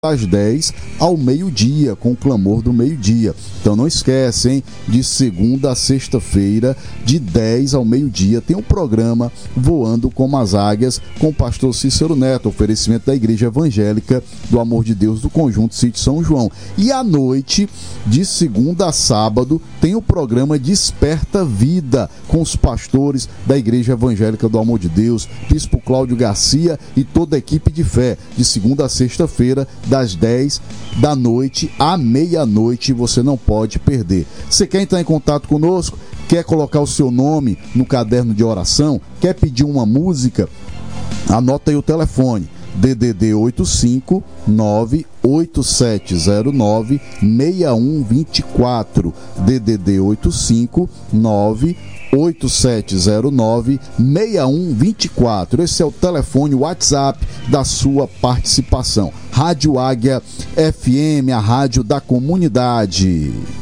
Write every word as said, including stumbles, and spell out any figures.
das dez ao meio-dia, com o clamor do meio-dia. Então não esquece, hein? De segunda a sexta-feira, de dez ao meio-dia, tem o programa Voando como as Águias, com o pastor Cícero Neto, oferecimento da Igreja Evangélica do Amor de Deus do Conjunto Sítio São João. E à noite, de segunda a sábado, tem o programa Desperta Vida, com os pastores da Igreja Evangélica do Amor de Deus, Bispo Cláudio Garcia e toda a equipe de fé, de segunda a sexta-feira, das dez da noite à meia-noite. Você não pode perder. Você quer entrar em contato conosco? Quer colocar o seu nome no caderno de oração? Quer pedir uma música? Anota aí o telefone: D D D oito cinco nove oito sete zero nove seis um dois quatro, D D D oito cinco nove oito sete zero nove seis um dois quatro. Esse é o telefone WhatsApp da sua participação. Rádio Águia F M, a rádio da comunidade.